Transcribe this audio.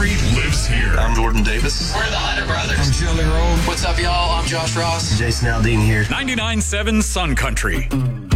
Country lives here. I'm Jordan Davis. We're the Hunter Brothers. I'm Jelly Roll. What's up, y'all? I'm Josh Ross. Jason Aldean here. 99.7 Sun Country.